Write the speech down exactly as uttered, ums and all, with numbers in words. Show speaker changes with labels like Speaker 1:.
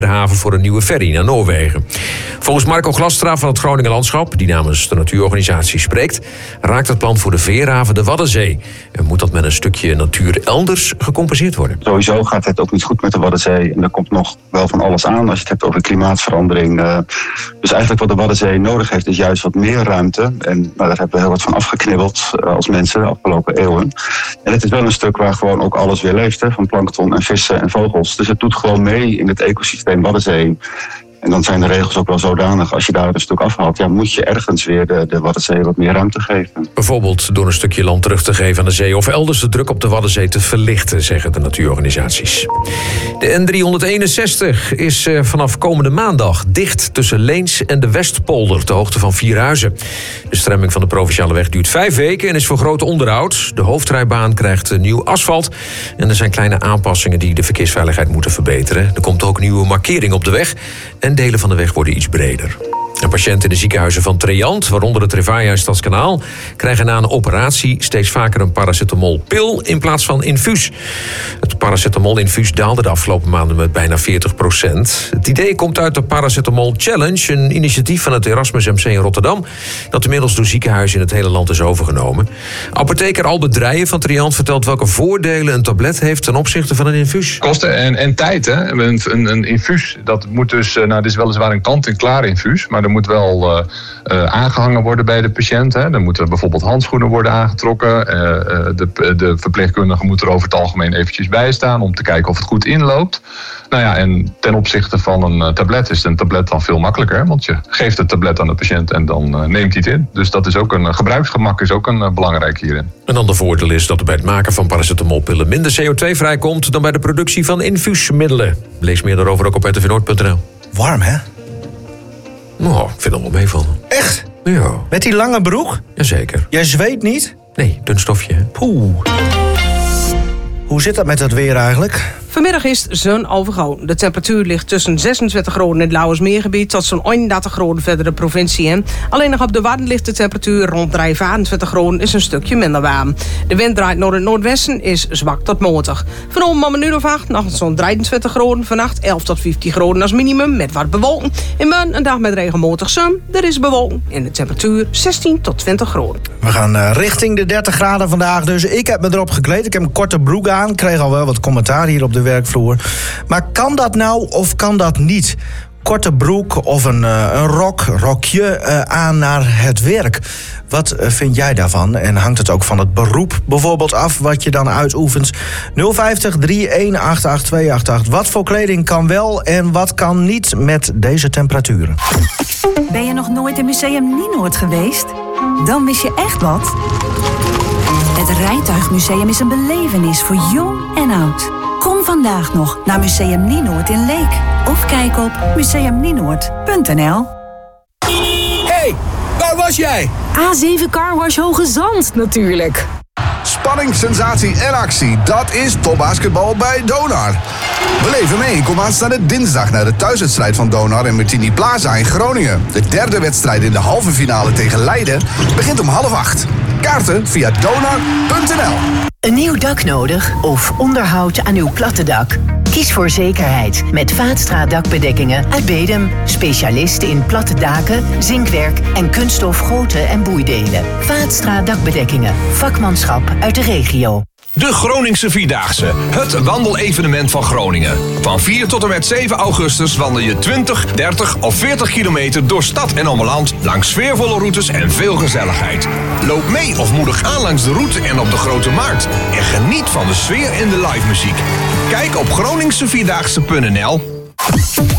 Speaker 1: de haven voor een nieuwe ferry naar Noorwegen. Volgens Marco Glastra van het Groningen Landschap, die namens de natuurorganisatie spreekt, raakt het plan voor de veerhaven de Waddenzee. En moet dat met een stukje natuur elders gecompenseerd worden?
Speaker 2: Sowieso gaat het ook niet goed met de Waddenzee. En er komt nog wel van alles aan als je het hebt over klimaatverandering. Dus eigenlijk wat de Waddenzee nodig heeft is juist wat meer ruimte. En nou, daar hebben we heel wat van afgeknibbeld als mensen de afgelopen eeuwen. En het is wel een stuk waar gewoon ook alles weer leeft. Hè, van plankton en vissen en vogels. Dus het doet gewoon mee in het ecosysteem Waddenzee. En dan zijn de regels ook wel zodanig, als je daar een stuk afhaalt, ja, moet je ergens weer de, de Waddenzee wat meer ruimte geven.
Speaker 1: Bijvoorbeeld door een stukje land terug te geven aan de zee of elders de druk op de Waddenzee te verlichten, zeggen de natuurorganisaties. De N driehonderdeenenzestig is vanaf komende maandag dicht tussen Leens en de Westpolder, ter hoogte van Vierhuizen. De stremming van de provinciale weg duurt vijf weken en is voor groot onderhoud. De hoofdrijbaan krijgt nieuw asfalt en er zijn kleine aanpassingen die de verkeersveiligheid moeten verbeteren. Er komt ook nieuwe markering op de weg en delen van de weg worden iets breder. En patiënten in de ziekenhuizen van Triant, waaronder het Revaia en Stadskanaal, krijgen na een operatie steeds vaker een paracetamolpil in plaats van infuus. Het paracetamolinfuus daalde de afgelopen maanden met bijna veertig procent. Het idee komt uit de Paracetamol Challenge, een initiatief van het Erasmus M C in Rotterdam, dat inmiddels door ziekenhuizen in het hele land is overgenomen. Apotheker Albert Drijen van Triant vertelt welke voordelen een tablet heeft ten opzichte van een infuus.
Speaker 3: Kosten en, en tijd, hè. Een, een, een infuus, dat moet dus, nou, dit is weliswaar een kant-en-klaar infuus, maar er moet wel uh, uh, aangehangen worden bij de patiënt. Hè. Er moeten bijvoorbeeld handschoenen worden aangetrokken. Uh, uh, de, de verpleegkundige moet er over het algemeen eventjes bij staan om te kijken of het goed inloopt. Nou ja, en ten opzichte van een uh, tablet is een tablet dan veel makkelijker. Want je geeft het tablet aan de patiënt en dan uh, neemt hij het in. Dus dat is ook een uh, gebruiksgemak is ook een uh, belangrijk hierin.
Speaker 1: Een ander voordeel is dat er bij het maken van paracetamolpillen minder C O twee vrijkomt dan bij de productie van infuusmiddelen. Lees meer daarover ook op r t v noord punt n l.
Speaker 4: Warm, hè?
Speaker 1: Oh, ik vind het wel meevallen.
Speaker 4: Echt?
Speaker 1: Ja.
Speaker 4: Met die lange broek?
Speaker 1: Jazeker.
Speaker 4: Jij zweet niet?
Speaker 1: Nee, dun stofje.
Speaker 4: Poeh. Hoe zit dat met het weer eigenlijk?
Speaker 5: Vanmiddag is het zon overgoten. De temperatuur ligt tussen zesentwintig graden in het Lauwersmeergebied tot zo'n eenendertig graden verder de provincie in. Alleen nog op de Wadden ligt de temperatuur rond vijfentwintig graden, is een stukje minder warm. De wind draait naar het noordwesten, is zwak tot matig. Vanavond om een uur of acht nog zo'n drieëntwintig graden. Vannacht elf tot vijftien graden als minimum met wat bewolking. In morgen een dag met regelmatig zon. Er is bewolking en de temperatuur zestien tot twintig graden.
Speaker 4: We gaan uh, richting de dertig graden vandaag, dus ik heb me erop gekleed. Ik heb een korte broek aan. Ik kreeg al wel wat commentaar hier op de werkvloer. Maar kan dat nou of kan dat niet? Korte broek of een, uh, een rok, rokje uh, aan naar het werk. Wat uh, vind jij daarvan? En hangt het ook van het beroep bijvoorbeeld af wat je dan uitoefent? nul vijftig, drieëndertig, achtentachtig, tweeënachtig. Wat voor kleding kan wel en wat kan niet met deze temperaturen?
Speaker 6: Ben je nog nooit in Museum Nienoord geweest? Dan mis je echt wat. Het Rijtuigmuseum is een belevenis voor jong en oud. Kom vandaag nog naar Museum Nienoord in Leek. Of kijk op museum nienoord punt n l.
Speaker 7: Hey, waar was jij?
Speaker 8: A zeven Carwash Hoge Zand, natuurlijk.
Speaker 9: Spanning, sensatie en actie, dat is topbasketbal bij Donar. Beleef mee, kom aanstaande dinsdag naar de thuiswedstrijd van Donar in Martini Plaza in Groningen. De derde wedstrijd in de halve finale tegen Leiden begint om half acht. Kaarten via donar punt n l.
Speaker 10: Een nieuw dak nodig of onderhoud aan uw platte dak? Kies voor zekerheid met Vaatstra dakbedekkingen uit Bedum. Specialisten in platte daken, zinkwerk en kunststof goten en boeidelen. Vaatstra dakbedekkingen. Vakmanschap uit de regio.
Speaker 11: De Groningse Vierdaagse, het wandelevenement van Groningen. Van vier tot en met zeven augustus wandel je twintig, dertig of veertig kilometer door stad en ommeland langs sfeervolle routes en veel gezelligheid. Loop mee of moedig aan langs de route en op de Grote Markt. En geniet van de sfeer en de live muziek. Kijk op groningse vierdaagse punt n l.